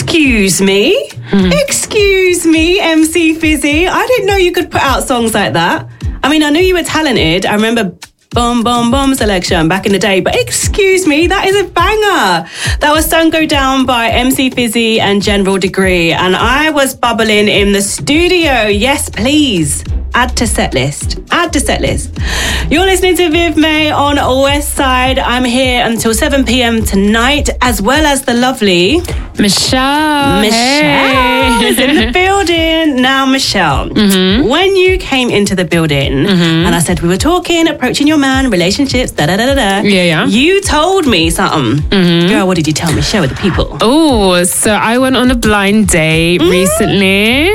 Excuse me? Excuse me, MC Fizzy. I didn't know you could put out songs like that. I mean, I knew you were talented. I remember Boom Boom Boom Selection back in the day, but excuse me, that is a banger. That was Sun Go Down by MC Fizzy and General Degree, and I was bubbling in the studio. Yes, please. Add to set list. Add to set list. You're listening to Viv May on West Side. I'm here until 7 p.m. tonight, as well as the lovely Michelle. Michelle is in the building. Now, Michelle, when you came into the building and I said we were talking, approaching your man, relationships, Yeah. you told me something. Girl, what did you tell me? Share with the people. Oh, so I went on a blind date recently.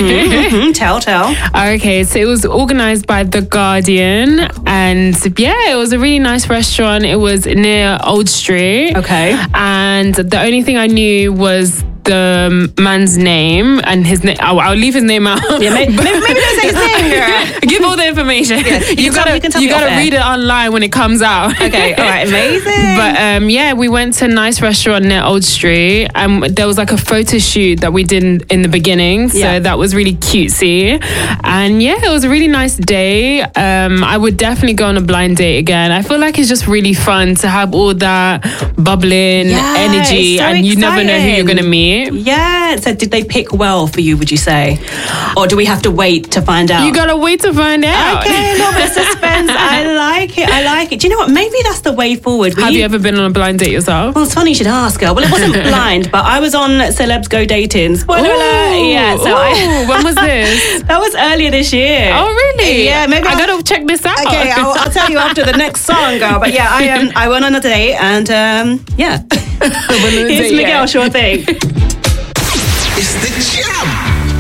Tell. Okay, so it was organized by The Guardian, and yeah, it was a really nice restaurant. It was near Old Street. Okay. And the only thing I knew was the man's name and his name. I'll leave his name out. Yeah, maybe don't say his name, girl. Give all the information. Yes, you gotta read it online when it comes out. Okay, all right, amazing. But yeah, we went to a nice restaurant near Old Street, and there was like a photo shoot that we did in the beginning, so that was really cutesy. And yeah, it was a really nice day. I would definitely go on a blind date again. I feel like it's just really fun to have all that bubbling energy, and you never know who you're gonna meet. Yeah. So did they pick well for you, would you say? Or do we have to wait to find out? You gotta wait to find out. Okay, a little bit of suspense. I like it. Do you know what? Maybe that's the way forward. Have you ever been on a blind date yourself? Well, it's funny you should ask, girl. Well, it wasn't blind, but I was on Celebs Go Dating. Spoiler alert. Yeah. So when was this? That was earlier this year. Oh, really? Yeah. Maybe I gotta check this out. Okay, I'll tell you after the next song, girl. But yeah, I went on a date, and yeah. Here's Miguel, sure thing. It's the jam.